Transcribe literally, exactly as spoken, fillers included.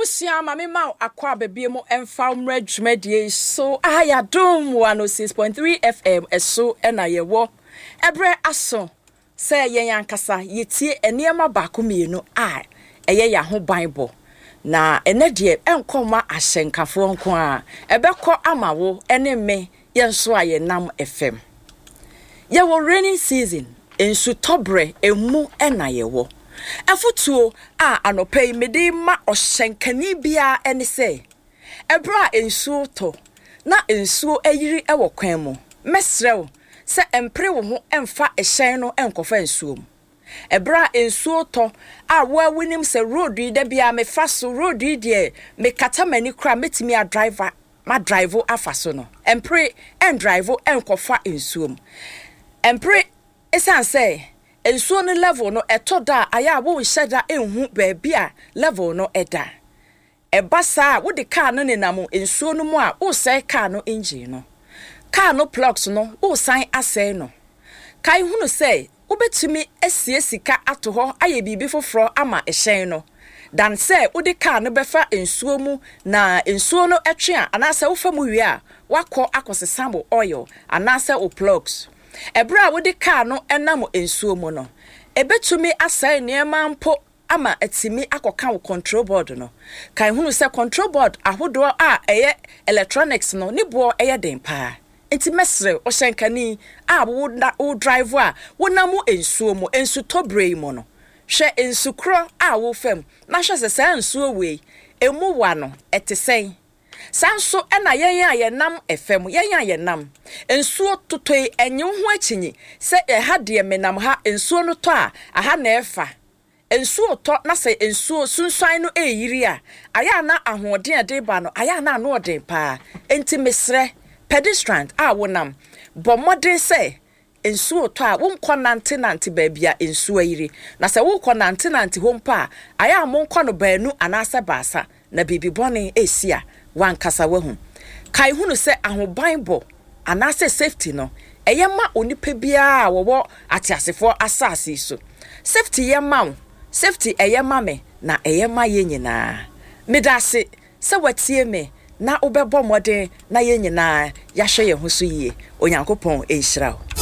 Abusia mami ma akwa bebie mo emfa umre dwumadie so aya dom one oh six point three F M eso ena yewo ebre aso se yen yankasa yetie eniema baako mienu a eye ya ho Bible na ene de enkoma ahyenkafo nko a ebekọ amawo ene me yenso aye nam F M ye wo rainy season ensu tobre emu ena yewo afutuo a anopei mede ma ohyenkani bia ene se ebra ensuo to na ensuo ayiri ewo kwan mu mesrew se empre wo ho emfa ehyen no enkofa ensuo mu ebra ensuo to a wa winim se road yi da bia me faso road yi de me katamani kra metimi a driver ma drive afaso no empre en drive enkofa ensuo mu empre esan se ensuo no level no etoda aya wo nhyeda enhu baabi a level no eda ebasa wo de car no nenam ensuo no mu a wo sai car no engine no car no plugs no wo san asai no kai hunu say wo betumi asie sika ato ho aye bibi foforo ama ehyen no dan say wo de car no befa ensuo mu na ensuo no etwe a anasa wo fa mu wi a wakọ akosesamo oil anasa o plugs ebra wo de car no enam ensuo mu no ebetumi asai niema mpo ama atimi akoka wo control board no kai hunu se control board ahodo a eye electronics no ni bo eye den pa enti mesre o hyenkani a wo wo drive a wo namu ensuo mu ensu tobre mu no hwe ensu kro a wo fam na hwe se sa ensuo we emu wa no etesen sanso ena yen a ye nam efem yen a ye nam ensuo totoi enye ho achinyi se e ha de menam ha ensuo no to a aha na efa ensuo to na se ensuo sunsuan no eyiri a aya na ahoden ade ba no aya na no oden pa enti mesre pedestrian a wonam bomode se ensuo to a wonkọ nante nante baabia ensuo ayiri na se wonkọ nante nante hompa aya monkọ no baanu anasa baasa na bibi bone esia wan kasa wahu kai hunu se aho Bible anase safety no eye ma onipa bia wo atiasefo asase so safety ye ma safety eye ma me na eye ma ye nyina medase se watie me na obebo mode na ye nyina ya hwe ye ho so yie onyankopon enhyira